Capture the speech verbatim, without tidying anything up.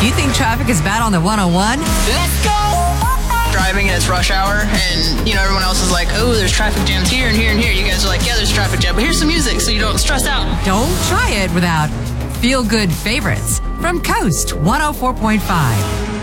Do you think traffic is bad on the one oh one? Let's go! Driving and it's rush hour, and, you know, everyone else is like, oh, there's traffic jams here and here and here. You guys are like, yeah, there's traffic jam, but here's some music so you don't stress out. Don't try it without feel-good favorites from Coast one oh four point five.